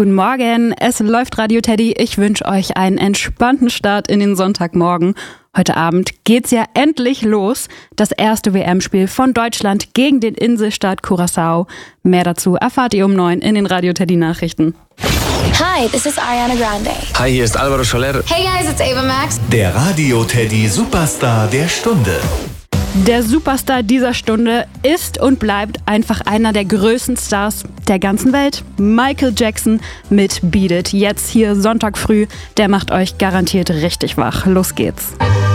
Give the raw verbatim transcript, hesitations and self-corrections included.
Guten Morgen, es läuft Radio Teddy. Ich wünsche euch einen entspannten Start in den Sonntagmorgen. Heute Abend geht's ja endlich los. Das erste W M-Spiel von Deutschland gegen den Inselstaat Curaçao. Mehr dazu erfahrt ihr um neun in den Radio Teddy Nachrichten. Hi, this is Ariana Grande. Hi, hier ist Alvaro Soler. Hey guys, it's Ava Max. Der Radio Teddy Superstar der Stunde. Der Superstar dieser Stunde ist und bleibt einfach einer der größten Stars der ganzen Welt. Michael Jackson mit Beat It. Jetzt hier Sonntag früh. Der macht euch garantiert richtig wach. Los geht's.